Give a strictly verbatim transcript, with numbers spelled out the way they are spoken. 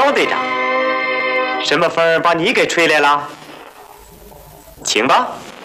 高队长，什么风把你给吹来了？请吧。